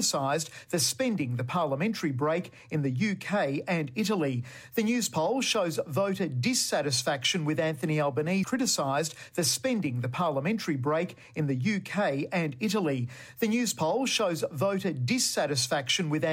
criticised the spending the parliamentary break in the UK and Italy. The news poll shows voter dissatisfaction with Anthony Albanese, criticised the spending the parliamentary break in the UK and Italy. The news poll shows voter dissatisfaction with